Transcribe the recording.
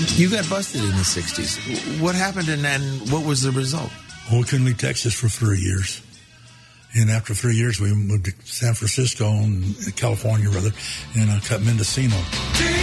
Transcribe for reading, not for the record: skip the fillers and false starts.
You got busted in the 60s. What happened and what was the result? Well, we couldn't leave Texas for 3 years. And after 3 years, we moved to San Francisco, and California, rather, and cut Mendocino.